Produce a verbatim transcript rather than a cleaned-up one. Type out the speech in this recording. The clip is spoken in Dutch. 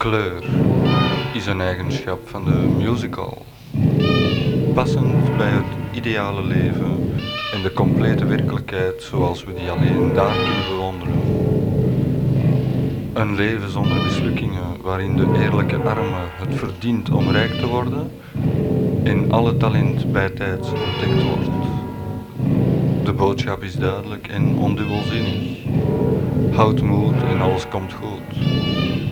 Kleur is een eigenschap van de musical, passend bij het ideale leven en de complete werkelijkheid zoals we die alleen daar kunnen bewonderen. Een leven zonder mislukkingen, waarin de eerlijke arme het verdient om rijk te worden en alle talent bijtijds ontdekt wordt. De boodschap is duidelijk en ondubbelzinnig. Houd moed en alles komt goed.